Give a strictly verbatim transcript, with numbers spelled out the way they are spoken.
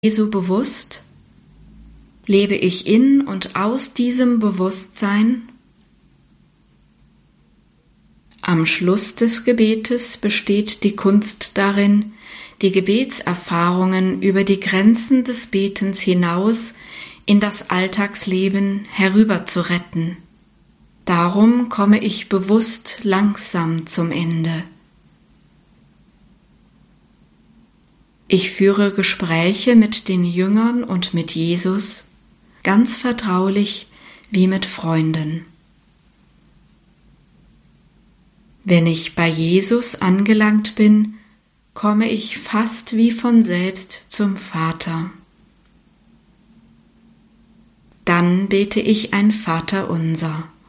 Jesu bewusst? Lebe ich in und aus diesem Bewusstsein? Am Schluss des Gebetes besteht die Kunst darin, die Gebetserfahrungen über die Grenzen des Betens hinaus in das Alltagsleben herüber zu retten. Darum komme ich bewusst langsam zum Ende. Ich führe Gespräche mit den Jüngern und mit Jesus, ganz vertraulich wie mit Freunden. Wenn ich bei Jesus angelangt bin, komme ich fast wie von selbst zum Vater. Dann bete ich ein Vaterunser.